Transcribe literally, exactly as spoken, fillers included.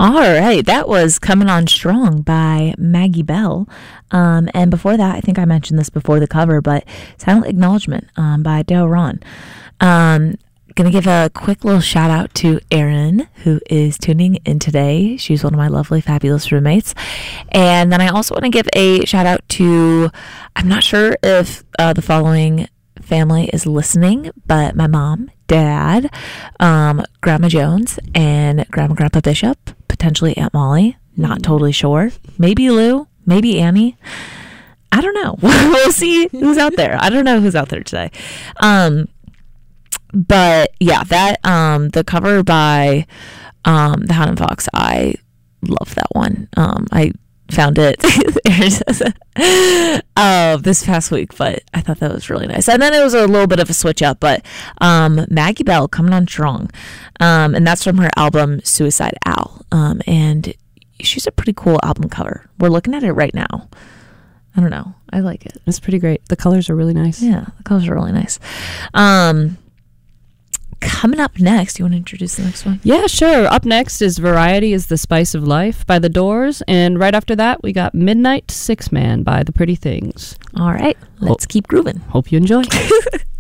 All right, that was Coming On Strong by Maggie Bell. Um, and before that, I think I mentioned this before the cover, but Silent Acknowledgement um, by Dale Ron. Um, gonna give a quick little shout out to Erin, who is tuning in today. She's one of my lovely, fabulous roommates. And then I also want to give a shout out to, I'm not sure if uh, the following family is listening, but my mom, dad, um, Grandma Jones, and Grandma Grandpa Bishop, potentially Aunt Molly, not totally sure. Maybe Lou, maybe Annie. I don't know. We'll see who's out there. I don't know who's out there today. Um, but yeah, that um, the cover by um, The Hound and Fox, I love that one. Um, I found it uh, this past week, but I thought that was really nice. And then it was a little bit of a switch up, but um, Maggie Bell, Coming On Strong, um, and that's from her album Suicide Owl, um, and she's a pretty cool album cover. We're looking at it right now. I don't know. I like it. It's pretty great. The colors are really nice. Yeah, the colors are really nice. Um, coming up next, you want to introduce the next one? Yeah, sure. Up next is Variety is the Spice of Life by The Doors. And right after that, we got Midnight Six Man by The Pretty Things. All right. Let's Hope, keep grooving. Hope you enjoy.